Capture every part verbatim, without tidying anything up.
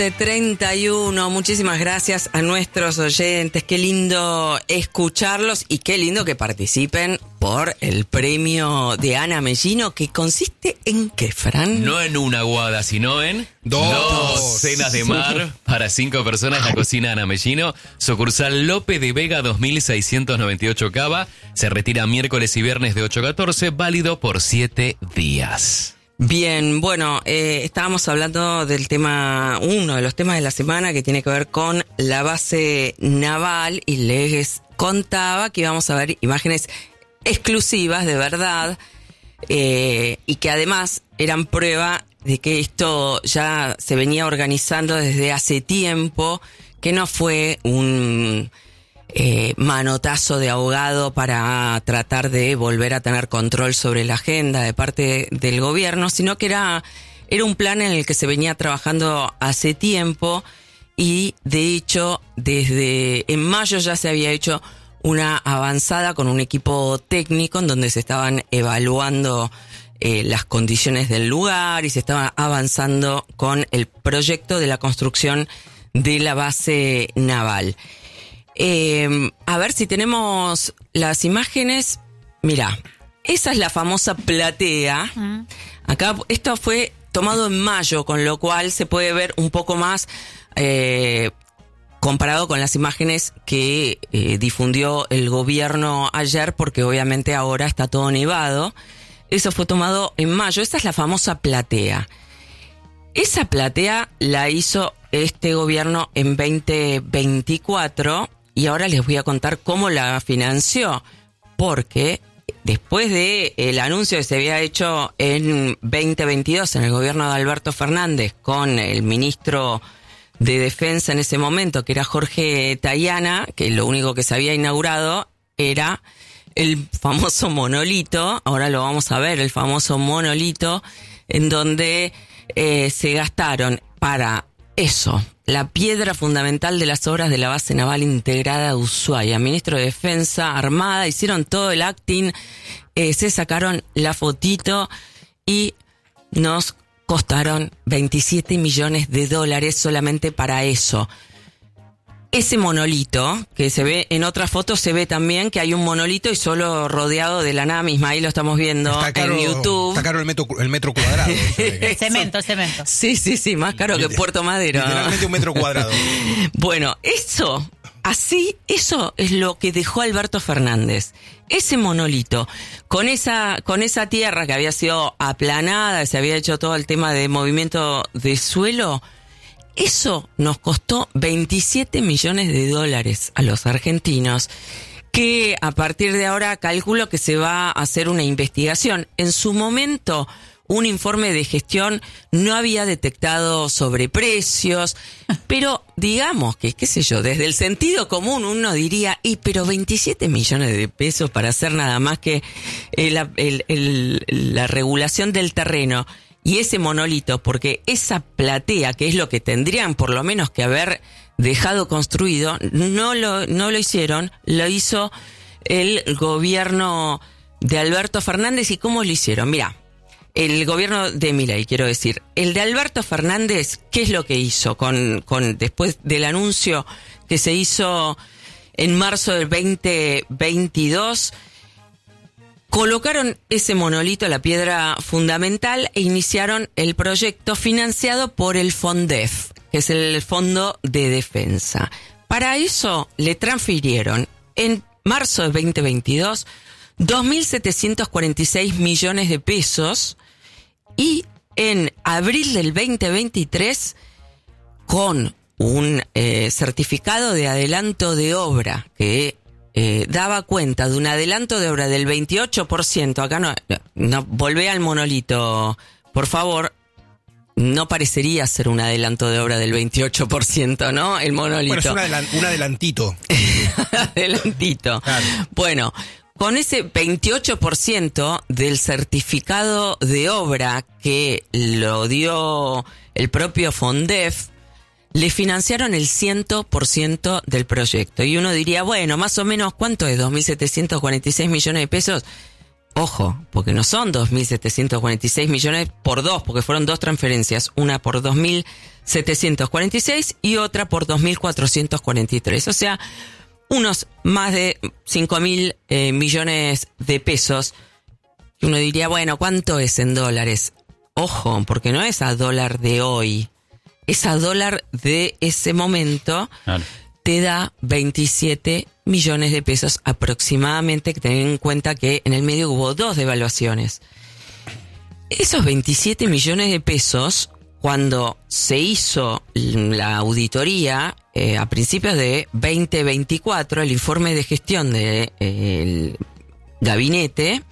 treinta y uno, muchísimas gracias a nuestros oyentes, qué lindo escucharlos y qué lindo que participen por el premio de Ana Mellino, que consiste en ¿qué, Fran? No en una guada, sino en dos, dos cenas de mar para cinco personas en la cocina Ana Mellino, sucursal Lope de Vega dos mil seiscientos noventa y ocho Cava, se retira miércoles y viernes de ocho a catorce, válido por siete días. Bien, bueno, eh, estábamos hablando del tema, uno de los temas de la semana que tiene que ver con la base naval y les contaba que íbamos a ver imágenes exclusivas de verdad eh, y que además eran prueba de que esto ya se venía organizando desde hace tiempo, que no fue un Eh, manotazo de ahogado para tratar de volver a tener control sobre la agenda de parte del gobierno, sino que era, era un plan en el que se venía trabajando hace tiempo y de hecho desde en mayo ya se había hecho una avanzada con un equipo técnico en donde se estaban evaluando eh, las condiciones del lugar y se estaba avanzando con el proyecto de la construcción de la base naval. Eh, a ver si tenemos las imágenes. Mira, esa es la famosa platea. Uh-huh. Acá, esto fue tomado en mayo, con lo cual se puede ver un poco más eh, comparado con las imágenes que eh, difundió el gobierno ayer, porque obviamente ahora está todo nevado. Eso fue tomado en mayo. Esa es la famosa platea. Esa platea la hizo este gobierno en veinte veinticuatro. Y ahora les voy a contar cómo la financió, porque después de el anuncio que se había hecho en veinte veintidós en el gobierno de Alberto Fernández con el ministro de Defensa en ese momento, que era Jorge Tayana, que lo único que se había inaugurado era el famoso monolito, ahora lo vamos a ver, el famoso monolito, en donde eh, se gastaron para eso, la piedra fundamental de las obras de la base naval integrada de Ushuaia. Ministro de Defensa, Armada, hicieron todo el acting, eh, se sacaron la fotito y nos costaron veintisiete millones de dólares solamente para eso. Ese monolito, que se ve en otras fotos, se ve también que hay un monolito y solo rodeado de la nada misma. Ahí lo estamos viendo caro, en YouTube. Está caro el metro, el metro cuadrado. Cemento, cemento. Sí, sí, sí, más caro que Puerto Madero. Literalmente un metro cuadrado. Bueno, eso, así, eso es lo que dejó Alberto Fernández. Ese monolito, con esa, con esa tierra que había sido aplanada, se había hecho todo el tema de movimiento de suelo. Eso nos costó veintisiete millones de dólares a los argentinos, que a partir de ahora calculo que se va a hacer una investigación. En su momento, un informe de gestión no había detectado sobreprecios, pero digamos que, qué sé yo, desde el sentido común uno diría, y pero veintisiete millones de pesos para hacer nada más que el, el, el, la regulación del terreno. Y ese monolito, porque esa platea, que es lo que tendrían por lo menos que haber dejado construido, no lo, no lo hicieron, lo hizo el gobierno de Alberto Fernández. ¿Y cómo lo hicieron? Mirá, el gobierno de Milei, quiero decir, el de Alberto Fernández, ¿qué es lo que hizo con, con después del anuncio que se hizo en marzo del veinte veintidós? Colocaron ese monolito, la piedra fundamental, e iniciaron el proyecto financiado por el FONDEF, que es el Fondo de Defensa. Para eso le transfirieron en marzo de veinte veintidós dos mil setecientos cuarenta y seis millones de pesos y en abril del veinte veintitrés, con un eh, certificado de adelanto de obra que Eh, daba cuenta de un adelanto de obra del veintiocho por ciento. Acá no, no, volvé al monolito, por favor. No parecería ser un adelanto de obra del veintiocho por ciento, ¿no? El monolito. Bueno, es un, adelan- un adelantito. Adelantito. Claro. Bueno, con ese veintiocho por ciento del certificado de obra que lo dio el propio FONDEF, le financiaron el cien por ciento del proyecto. Y uno diría, bueno, más o menos, ¿cuánto es? dos mil setecientos cuarenta y seis millones de pesos. Ojo, porque no son dos mil setecientos cuarenta y seis millones por dos, porque fueron dos transferencias, una por dos mil setecientos cuarenta y seis y otra por dos mil cuatrocientos cuarenta y tres. O sea, unos más de cinco mil eh, millones de pesos. Uno diría, bueno, ¿cuánto es en dólares? Ojo, porque no es a dólar de hoy, es a dólar de ese momento. Claro. Te da veintisiete millones de pesos aproximadamente, que tener en cuenta que en el medio hubo dos devaluaciones. Esos veintisiete millones de pesos, cuando se hizo la auditoría eh, a principios de veinte veinticuatro, el informe de gestión del eh, gabinete,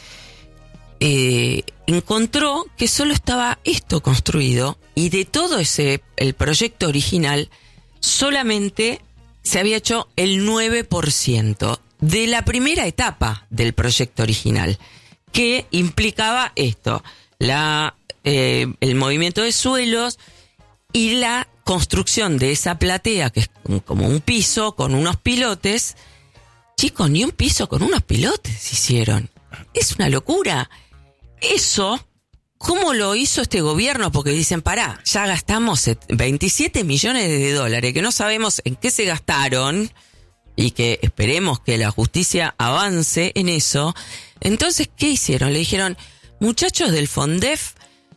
eh, encontró que solo estaba esto construido, y de todo ese el proyecto original solamente se había hecho el nueve por ciento de la primera etapa del proyecto original, que implicaba esto, la eh, el movimiento de suelos y la construcción de esa platea, que es como un piso con unos pilotes. Chicos, ni un piso con unos pilotes hicieron. Es una locura. Eso, ¿cómo lo hizo este gobierno? Porque dicen, pará, ya gastamos veintisiete millones de dólares, que no sabemos en qué se gastaron, y que esperemos que la justicia avance en eso. Entonces, ¿qué hicieron? Le dijeron, muchachos del Fondef,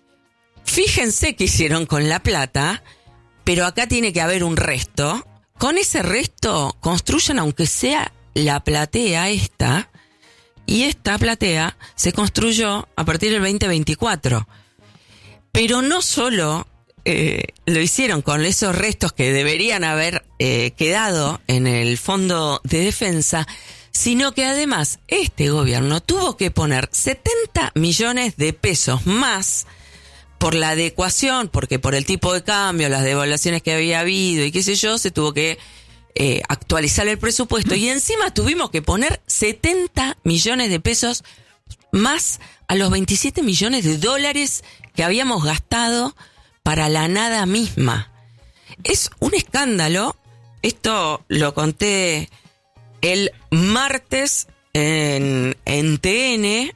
fíjense qué hicieron con la plata, pero acá tiene que haber un resto. Con ese resto, construyan aunque sea la platea esta, y esta platea se construyó a partir del veinte veinticuatro. Pero no solo eh, lo hicieron con esos restos que deberían haber eh, quedado en el Fondo de Defensa, sino que además este gobierno tuvo que poner setenta millones de pesos más por la adecuación, porque por el tipo de cambio, las devaluaciones que había habido y qué sé yo, se tuvo que Eh, actualizar el presupuesto, y encima tuvimos que poner setenta millones de pesos más a los veintisiete millones de dólares que habíamos gastado para la nada misma. Es un escándalo. Esto lo conté el martes en, en T N,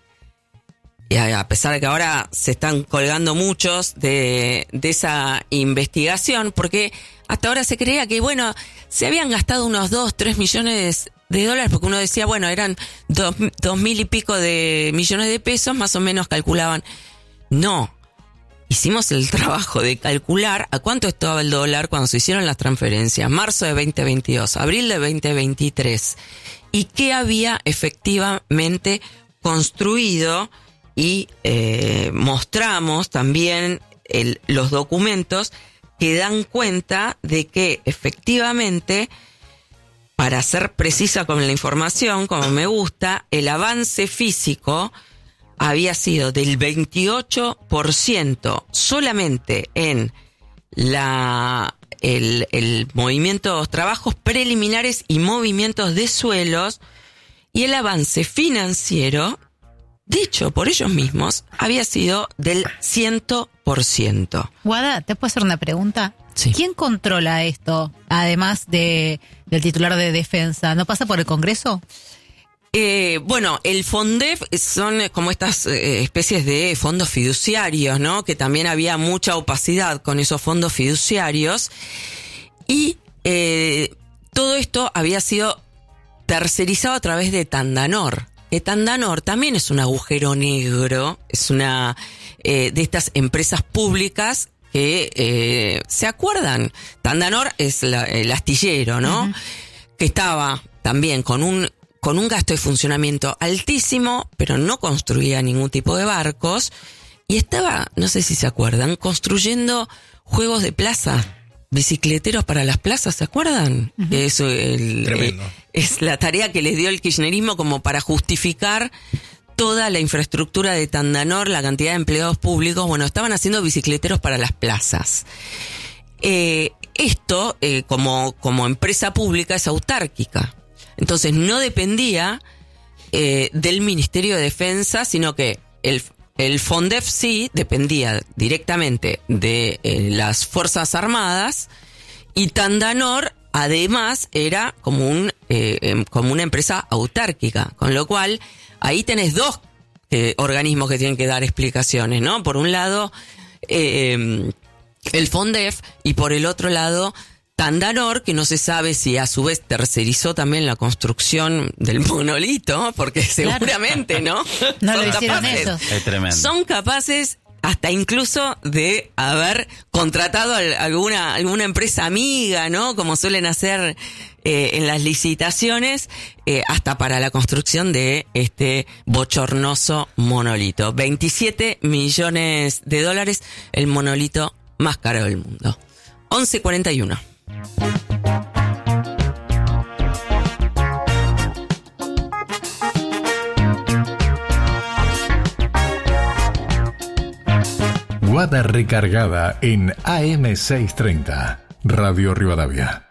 y a pesar de que ahora se están colgando muchos de, de esa investigación, porque hasta ahora se creía que, bueno, se habían gastado unos dos, tres millones de dólares, porque uno decía, bueno, eran dos, dos mil y pico de millones de pesos, más o menos calculaban. No, hicimos el trabajo de calcular a cuánto estaba el dólar cuando se hicieron las transferencias, marzo de veinte veintidós, abril de veinte veintitrés, y qué había efectivamente construido, y eh, mostramos también el, los documentos que dan cuenta de que efectivamente, para ser precisa con la información, como me gusta, el avance físico había sido del veintiocho por ciento solamente en la el, el movimiento, trabajos preliminares y movimientos de suelos, y el avance financiero, dicho por ellos mismos, había sido del cien por ciento. Guada, ¿te puedo hacer una pregunta? Sí. ¿Quién controla esto, además de del titular de Defensa? ¿No pasa por el Congreso? Eh, bueno, el Fondef son como estas eh, especies de fondos fiduciarios, ¿no? Que también había mucha opacidad con esos fondos fiduciarios, y eh, todo esto había sido tercerizado a través de Tandanor. Que Tandanor también es un agujero negro, es una eh, de estas empresas públicas que eh, se acuerdan. Tandanor es la, el astillero, ¿no? Uh-huh. Que estaba también con un con un gasto de funcionamiento altísimo, pero no construía ningún tipo de barcos, y estaba, no sé si se acuerdan, construyendo juegos de plaza, bicicleteros para las plazas, ¿se acuerdan? Uh-huh. Eso el, Tremendo. Eh, es la tarea que les dio el kirchnerismo como para justificar toda la infraestructura de Tandanor, la cantidad de empleados públicos. Bueno, estaban haciendo bicicleteros para las plazas. Eh, esto, eh, como, como empresa pública, es autárquica. Entonces no dependía eh, del Ministerio de Defensa, sino que el, el Fondef sí dependía directamente de eh, las Fuerzas Armadas, y Tandanor además era como un eh, como una empresa autárquica, con lo cual ahí tenés dos eh, organismos que tienen que dar explicaciones, ¿no? Por un lado, eh, el FONDEF, y por el otro lado, Tandanor, que no se sabe si a su vez tercerizó también la construcción del monolito, porque seguramente, ¿no? No Son lo hicieron capaces. ellos. Es tremendo. Son capaces hasta incluso de haber contratado a alguna, alguna empresa amiga, ¿no? Como suelen hacer eh, en las licitaciones, eh, hasta para la construcción de este bochornoso monolito. veintisiete millones de dólares, el monolito más caro del mundo. once cuarenta y uno. Guada recargada en A M seiscientos treinta, Radio Rivadavia.